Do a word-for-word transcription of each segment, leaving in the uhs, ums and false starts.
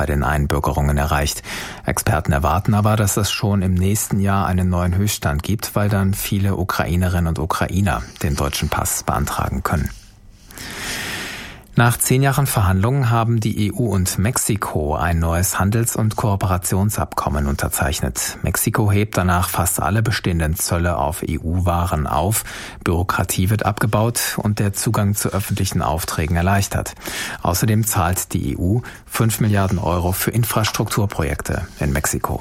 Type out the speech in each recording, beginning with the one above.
bei den Einbürgerungen erreicht. Experten erwarten aber, dass es schon im nächsten Jahr einen neuen Höchststand gibt, weil dann viele Ukrainerinnen und Ukrainer den deutschen Pass beantragen können. Nach zehn Jahren Verhandlungen haben die E U und Mexiko ein neues Handels- und Kooperationsabkommen unterzeichnet. Mexiko hebt danach fast alle bestehenden Zölle auf E U-Waren auf, Bürokratie wird abgebaut und der Zugang zu öffentlichen Aufträgen erleichtert. Außerdem zahlt die E U fünf Milliarden Euro für Infrastrukturprojekte in Mexiko.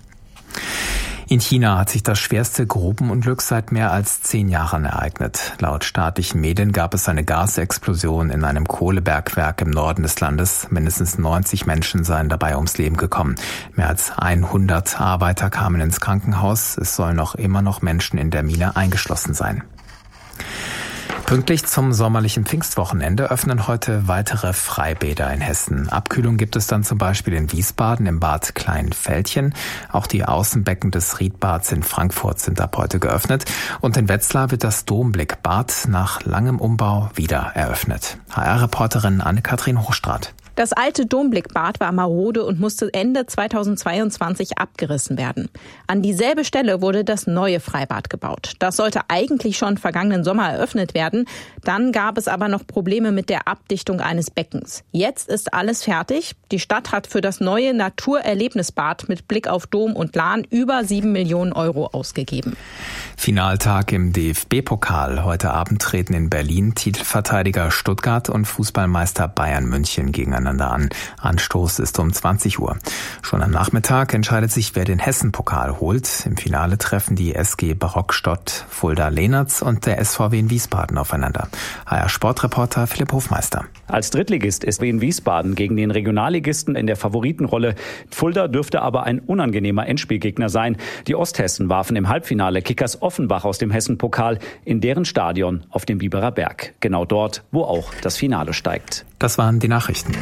In China hat sich das schwerste Grubenunglück seit mehr als zehn Jahren ereignet. Laut staatlichen Medien gab es eine Gasexplosion in einem Kohlebergwerk im Norden des Landes. Mindestens neunzig Menschen seien dabei ums Leben gekommen. Mehr als hundert Arbeiter kamen ins Krankenhaus. Es sollen noch immer noch Menschen in der Mine eingeschlossen sein. Pünktlich zum sommerlichen Pfingstwochenende öffnen heute weitere Freibäder in Hessen. Abkühlung gibt es dann zum Beispiel in Wiesbaden im Bad Kleinfeldchen. Auch die Außenbecken des Riedbads in Frankfurt sind ab heute geöffnet. Und in Wetzlar wird das Domblickbad nach langem Umbau wieder eröffnet. H R-Reporterin Anne-Kathrin Hochstraat. Das alte Domblickbad war marode und musste Ende zweitausendzweiundzwanzig abgerissen werden. An dieselbe Stelle wurde das neue Freibad gebaut. Das sollte eigentlich schon vergangenen Sommer eröffnet werden. Dann gab es aber noch Probleme mit der Abdichtung eines Beckens. Jetzt ist alles fertig. Die Stadt hat für das neue Naturerlebnisbad mit Blick auf Dom und Lahn über sieben Millionen Euro ausgegeben. Finaltag im D F B-Pokal. Heute Abend treten in Berlin Titelverteidiger Stuttgart und Fußballmeister Bayern München gegeneinander an. Anstoß ist um zwanzig Uhr. Schon am Nachmittag entscheidet sich, wer den Hessen-Pokal holt. Im Finale treffen die S G Barockstadt Fulda-Lehnertz und der S V W in Wiesbaden aufeinander. H R-Sportreporter Philipp Hofmeister. Als Drittligist ist Wien Wiesbaden gegen den Regionalligisten in der Favoritenrolle. Fulda dürfte aber ein unangenehmer Endspielgegner sein. Die Osthessen warfen im Halbfinale Kickers Offenbach aus dem Hessen-Pokal in deren Stadion auf dem Biberer Berg. Genau dort, wo auch das Finale steigt. Das waren die Nachrichten.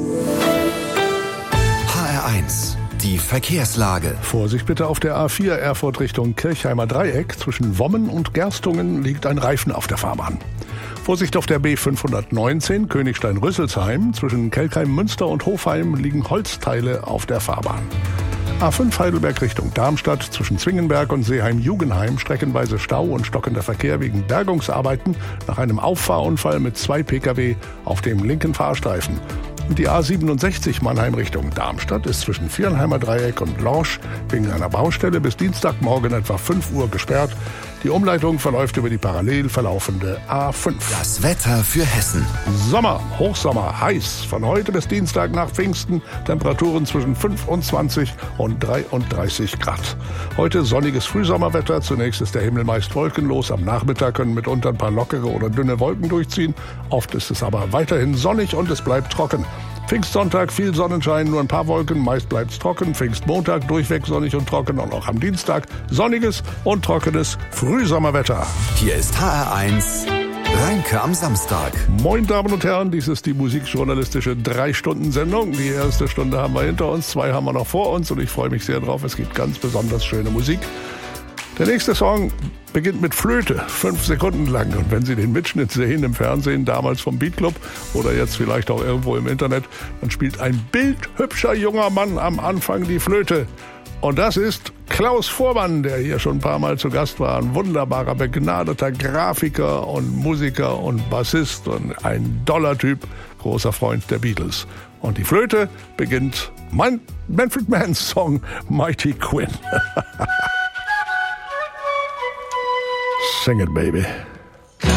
H R eins. Die Verkehrslage. Vorsicht bitte auf der A vier Erfurt Richtung Kirchheimer Dreieck. Zwischen Wommen und Gerstungen liegt ein Reifen auf der Fahrbahn. Vorsicht auf der B fünfhundertneunzehn Königstein-Rüsselsheim. Zwischen Kelkheim-Münster und Hofheim liegen Holzteile auf der Fahrbahn. A fünf Heidelberg Richtung Darmstadt. Zwischen Zwingenberg und Seeheim-Jugenheim streckenweise Stau und stockender Verkehr wegen Bergungsarbeiten nach einem Auffahrunfall mit zwei Pkw auf dem linken Fahrstreifen. Und die A siebenundsechzig Mannheim Richtung Darmstadt ist zwischen Viernheimer Dreieck und Lorsch wegen einer Baustelle bis Dienstagmorgen etwa fünf Uhr gesperrt. Die Umleitung verläuft über die parallel verlaufende A fünf. Das Wetter für Hessen. Sommer, Hochsommer, heiß. Von heute bis Dienstag nach Pfingsten. Temperaturen zwischen fünfundzwanzig und dreiunddreißig Grad. Heute sonniges Frühsommerwetter. Zunächst ist der Himmel meist wolkenlos. Am Nachmittag können mitunter ein paar lockere oder dünne Wolken durchziehen. Oft ist es aber weiterhin sonnig und es bleibt trocken. Pfingstsonntag viel Sonnenschein, nur ein paar Wolken, meist bleibt's trocken. Pfingstmontag durchweg sonnig und trocken und auch am Dienstag sonniges und trockenes Frühsommerwetter. Hier ist H R eins Rheinke am Samstag. Moin Damen und Herren, dies ist die musikjournalistische drei-Stunden-Sendung. Die erste Stunde haben wir hinter uns, zwei haben wir noch vor uns und ich freue mich sehr drauf. Es gibt ganz besonders schöne Musik. Der nächste Song beginnt mit Flöte, fünf Sekunden lang. Und wenn Sie den Mitschnitt sehen im Fernsehen, damals vom Beat Club oder jetzt vielleicht auch irgendwo im Internet, dann spielt ein bildhübscher junger Mann am Anfang die Flöte. Und das ist Klaus Voormann, der hier schon ein paar Mal zu Gast war. Ein wunderbarer, begnadeter Grafiker und Musiker und Bassist und ein doller Typ, großer Freund der Beatles. Und die Flöte beginnt mein Manfred Manns Song Mighty Quinn. Sing it, baby.